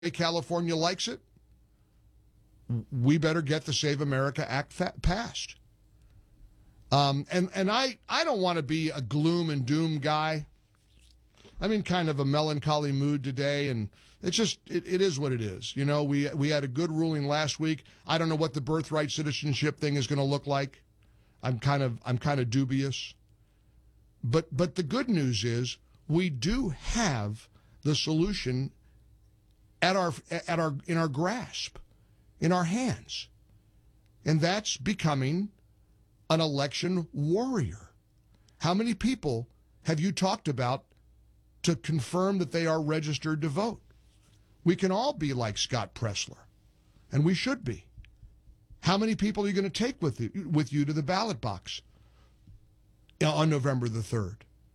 California likes it, we better get the Save America Act passed. And I don't want to be a gloom and doom guy. I'm in kind of a melancholy mood today, and it's just, it is what it is. You know, we had a good ruling last week. I don't know what the birthright citizenship thing is going to look like. I'm kind of dubious. But the good news is we do have the solution in our grasp, in our hands. And that's becoming an election warrior. How many people have you talked about to confirm that they are registered to vote? We can all be like Scott Presler, and we should be. How many people are you going to take with you to the ballot box on November the 3rd?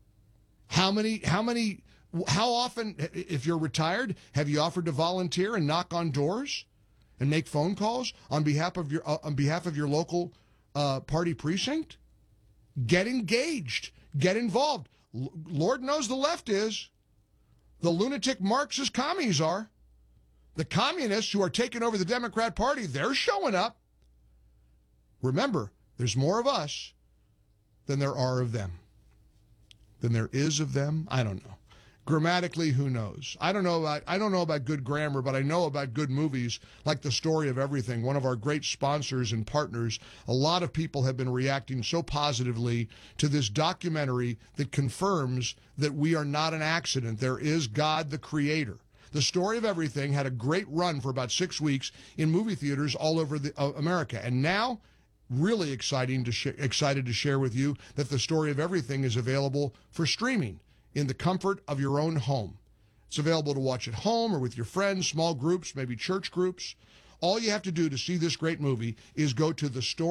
How often, if you're retired, have you offered to volunteer and knock on doors and make phone calls on behalf of your local party precinct? Get engaged. Get involved. Lord knows the left is. The lunatic Marxist commies are. The communists who are taking over the Democrat Party, they're showing up. Remember, there's more of us than there are of them. Than there is of them? I don't know. Grammatically, who knows? I don't know about good grammar, but I know about good movies like The Story of Everything, one of our great sponsors and partners. A lot of people have been reacting so positively to this documentary that confirms that we are not an accident. There is God, the Creator. The Story of Everything had a great run for about 6 weeks in movie theaters all over America. And now, really excited to share with you that The Story of Everything is available for streaming in the comfort of your own home. It's available to watch at home or with your friends, small groups, maybe church groups. All you have to do to see this great movie is go to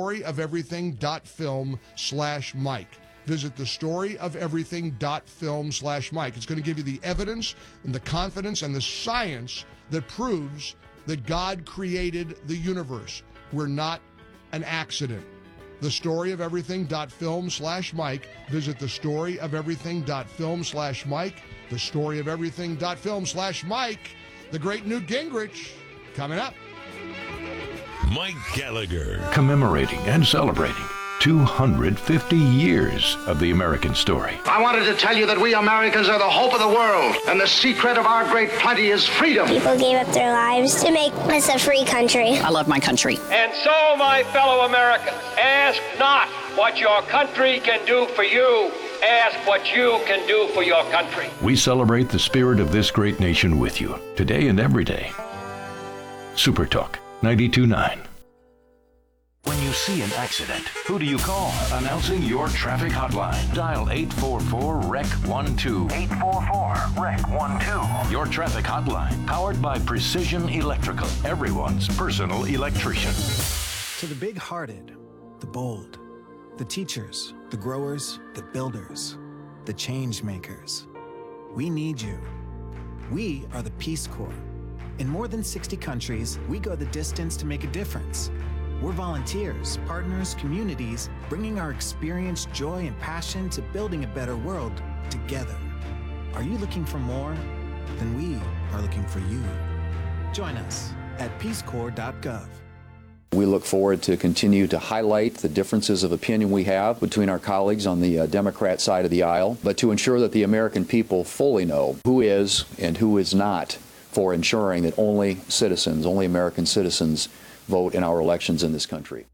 thestoryofeverything.film/Mike. Visit thestoryofeverything.film/Mike. It's going to give you the evidence and the confidence and the science that proves that God created the universe. We're not an accident. Thestoryofeverything.film/Mike. Visit thestoryofeverything.film/Mike. Thestoryofeverything.film/Mike. The great Newt Gingrich coming up. Mike Gallagher. Commemorating and celebrating 250 years of the American story. I wanted to tell you that we Americans are the hope of the world, and the secret of our great plenty is freedom. People gave up their lives to make us a free country. I love my country. And so, my fellow Americans, ask not what your country can do for you. Ask what you can do for your country. We celebrate the spirit of this great nation with you, today and every day. Super Talk 92.9. When you see an accident, who do you call? Announcing your traffic hotline. Dial 844-REC-12. 844-REC-12. Your traffic hotline, powered by Precision Electrical, everyone's personal electrician. To the big-hearted, the bold, the teachers, the growers, the builders, the change makers, we need you. We are the Peace Corps. In more than 60 countries, we go the distance to make a difference. We're volunteers, partners, communities, bringing our experience, joy, and passion to building a better world together. Are you looking for more? Then we are looking for you. Join us at peacecorps.gov. We look forward to continue to highlight the differences of opinion we have between our colleagues on the Democrat side of the aisle, but to ensure that the American people fully know who is and who is not for ensuring that only American citizens vote in our elections in this country.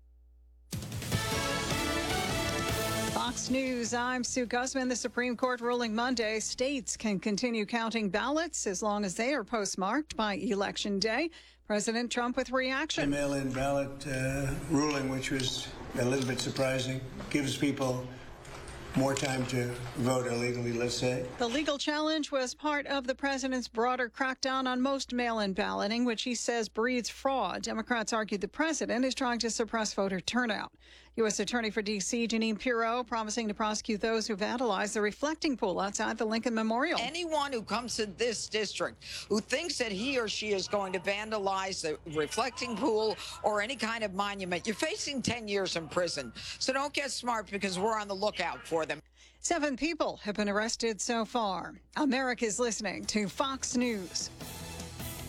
Fox News, I'm Sue Guzman. The Supreme Court ruling Monday, states can continue counting ballots as long as they are postmarked by Election Day. President Trump with reaction. The mail-in ballot ruling, which was a little bit surprising, gives people more time to vote illegally, let's say. The legal challenge was part of the president's broader crackdown on most mail-in balloting, which he says breeds fraud. Democrats argued the president is trying to suppress voter turnout. U.S. Attorney for D.C. Jeanine Pirro promising to prosecute those who vandalized the reflecting pool outside the Lincoln Memorial. Anyone who comes to this district who thinks that he or she is going to vandalize the reflecting pool or any kind of monument, you're facing 10 years in prison. So don't get smart, because we're on the lookout for them. 7 people have been arrested so far. America's listening to Fox News.